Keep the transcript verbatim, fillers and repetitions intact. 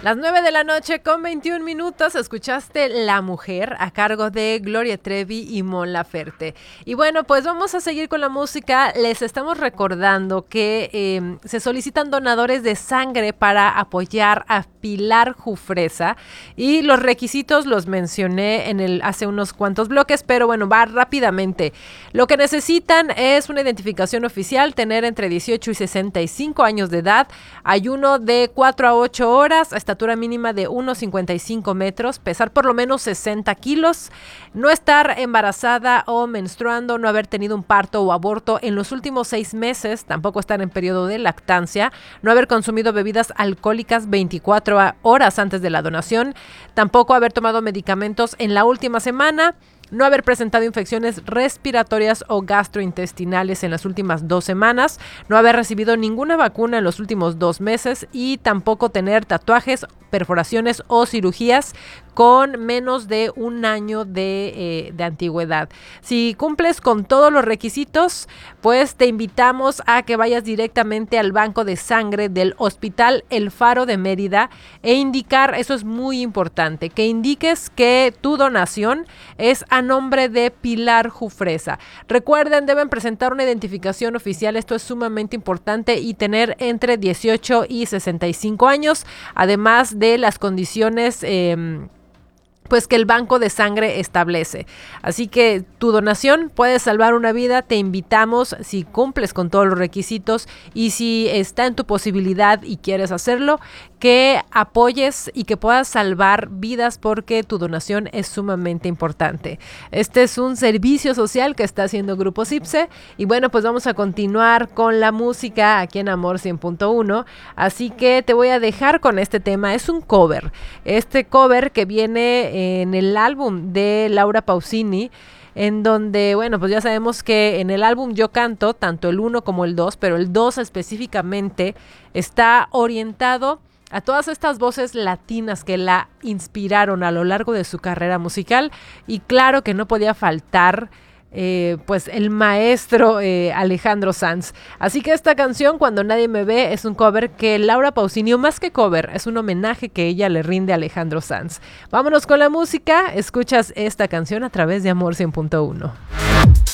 Las nueve de la noche con veintiún minutos escuchaste La Mujer a cargo de Gloria Trevi y Mon Laferte. Y bueno, pues vamos a seguir con la música. Les estamos recordando que eh, se solicitan donadores de sangre para apoyar a Pilar Jufresa y los requisitos los mencioné en el hace unos cuantos bloques, pero bueno, va rápidamente. Lo que necesitan es una identificación oficial, tener entre dieciocho y sesenta y cinco años de edad, ayuno de cuatro a ocho horas, estatura mínima de uno coma cincuenta y cinco metros, pesar por lo menos sesenta kilos, no estar embarazada o menstruando, no haber tenido un parto o aborto en los últimos seis meses, tampoco estar en periodo de lactancia, no haber consumido bebidas alcohólicas veinticuatro horas antes de la donación, tampoco haber tomado medicamentos en la última semana, no haber presentado infecciones respiratorias o gastrointestinales en las últimas dos semanas, no haber recibido ninguna vacuna en los últimos dos meses y tampoco tener tatuajes, perforaciones o cirugías con menos de un año de, eh, de antigüedad. Si cumples con todos los requisitos, pues te invitamos a que vayas directamente al banco de sangre del Hospital El Faro de Mérida e indicar, eso es muy importante, que indiques que tu donación es a nombre de Pilar Jufresa. Recuerden, deben presentar una identificación oficial, esto es sumamente importante, y tener entre dieciocho y sesenta y cinco años, además de las condiciones eh, pues que el banco de sangre establece. Así que tu donación puede salvar una vida. Te invitamos, si cumples con todos los requisitos y si está en tu posibilidad y quieres hacerlo, que apoyes y que puedas salvar vidas, porque tu donación es sumamente importante. Este es un servicio social que está haciendo Grupo Cipse y bueno, pues vamos a continuar con la música aquí en Amor cien punto uno. Así que te voy a dejar con este tema. Es un cover. Este cover que viene en el álbum de Laura Pausini, en donde, bueno, pues ya sabemos que en el álbum Yo Canto, tanto el uno como el dos, pero el dos específicamente está orientado a todas estas voces latinas que la inspiraron a lo largo de su carrera musical, y claro que no podía faltar Eh, pues el maestro eh, Alejandro Sanz. Así que esta canción, Cuando Nadie Me Ve, es un cover que Laura Pausini, o más que cover, es un homenaje que ella le rinde a Alejandro Sanz. Vámonos con la música. Escuchas esta canción a través de Amor cien punto uno.